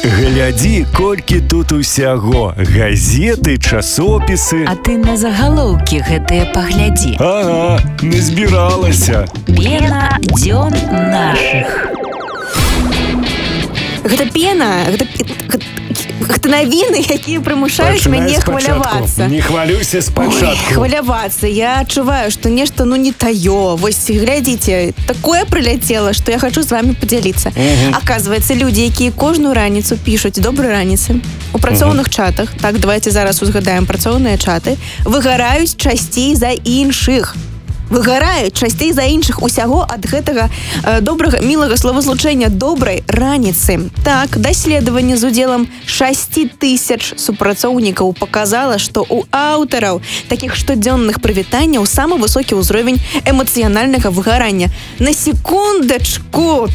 Глядзі, колькі тут усяго. Газеты, часопісы. А ты на загалоўкі гэтыя паглядзі. Ага, не збіралася. Пена дзён нашых. Гэта пена, гэта навіны, якія прымушаюць мяне хвалявацца. Не хвалюйся спачатку. Хвалявацца. Я адчуваю, што нешта не таё. Вось глядзіце, такое прыляцела, што я хачу з вами падзяліцца. Аказваецца, людзі, якія кожную раніцу пішуць добрай раніцы у працоўных чатах, так, давайте зараз узгадаем працоўныя чаты, выгараюць часцей за іншых. Выгараюць часцей за іншых усяго ад гэтага добрага, мілага словазлучэння добрай раніцы. Так, даследаванне з удзелам 6000 супрацоўнікаў паказала, што ў аўтараў такіх штодзённых прывітанняў самы высокі ўзровень эмацыянальнага выгарання. На секундачку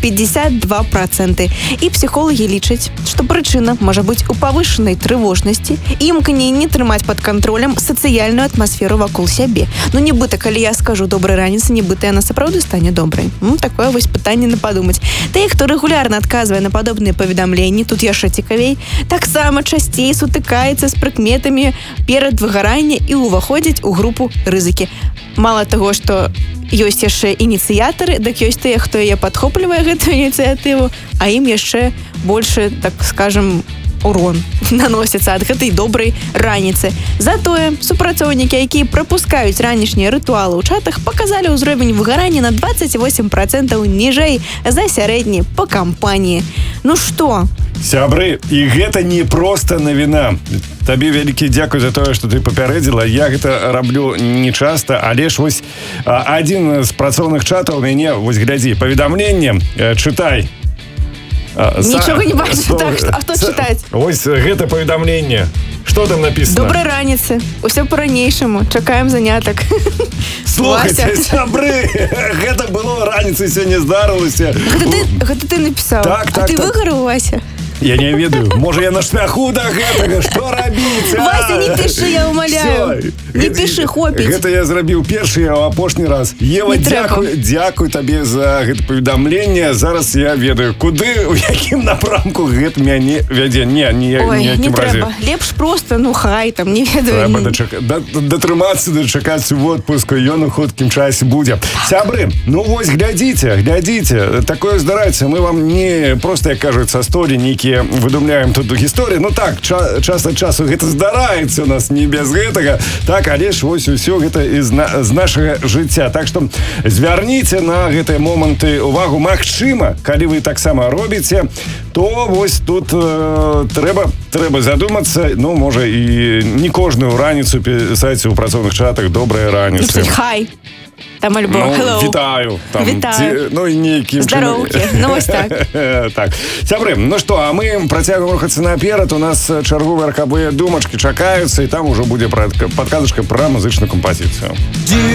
52%. І псіхолагі лічаць, што прычына можа быць у павышанай трывожнасці і імкненні трымаць пад кантролем сацыяльную атмасферу вакол сябе. Ну, нібыта, калі я скажу добрай раніцы, нібыта яна сапраўды стане добрай. Такое вось пытанне на падумаць. Тыя, хто рэгулярна адказвае на падобныя паведамленні, тут яшчэ цікавей, таксама часцей сутыкаецца з прыкметамі перад выгарання і ўваходзіць у групу рызыкі. Мала таго, што ёсць яшчэ ініцыятары, дак ёсць тыя, хто яе падхоплівае гэтую ініцыятыву, а ім яшчэ больше, так скажем, урон наносіцца ад гэтай добрай раніцы. Затое супрацоўнікі, якія прапускаюць ранішнія рытуалы ў чатах, паказалі ўзровень выгарання на 28% ніжэй за сярэдні па кампаніі. Ну што? Сябры, і гэта не проста навіна. Табе вялікі дзякуй за тое, што ты папярэдзіла. Я гэта раблю не часта, але ж вось адзін з працоўных чатаў мяне, вось глядзі, паведамленне, чытай. Нічога не бачу, так, а хто чытаць? Вось гэта паведамленне. Што там напісана? Добрай раніцы. Усё па-ранейшаму. Чакаем занятак. Слухайце, сябры, гэта было раніцай, сёння здарылася. Гэта ты напісаў? Так. А ты выгарыў, Вася? Я не ведаю. Можа, я на шляху да гэтага. Што рабіць? Вася, не пішы, я ўмаляю. Не пішы, хопіць. Гэта я зрабіў першы, а апошні раз. Ева, дзякуй табе за гэта паведамленне. Зараз я ведаю, куды, у якім напрамку гэта мяне вядзе. Не трэба. Лепш проста, хай там, не ведаю. Трэба датрымацца, дачакаць у отпуску, ён у хуткім часе будзе. Сябры, вось глядзіце. Такое здараецца. Мы вам не проста, як кажуць, са сторі нейкі выдумляем тут гісторыі. Так, час ад часу гэта здараецца у нас не без гэтага. Так, але ж вось усё гэта з нашага жыцця. Так што звярніце на гэтыя моманты увагу. Магчыма, калі вы таксама робіце, то вось тут трэба задумацца. Можа, і не кожную раніцу пісаць у працоўных чатах добрая раніца. Хай. Там альбо hello. Вітаю. Вітаю. І нейкім здароўкі. Вось так. Так. Сябры, што, а мы працягваем рухацца наперад. У нас чарговыя ракавыя думачкі чакаюцца, і там ужо будзе падказачка пра музычную кампазіцыю.